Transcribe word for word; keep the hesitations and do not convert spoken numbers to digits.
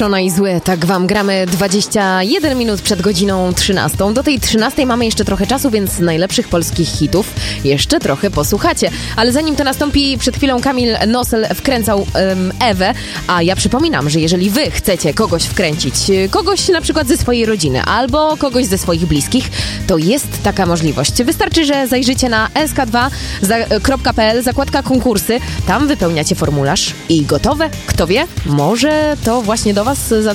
Szona i Zły, tak wam gramy dwadzieścia jeden minut przed godziną trzynastą. Do tej trzynastej mamy jeszcze trochę czasu, więc najlepszych polskich hitów jeszcze trochę posłuchacie. Ale zanim to nastąpi, przed chwilą Kamil Nosel wkręcał um, Ewę, a ja przypominam, że jeżeli wy chcecie kogoś wkręcić, kogoś na przykład ze swojej rodziny albo kogoś ze swoich bliskich, to jest taka możliwość. Wystarczy, że zajrzycie na s k dwa kropka p l, zakładka konkursy, tam wypełniacie formularz i gotowe. Kto wie, może to właśnie do was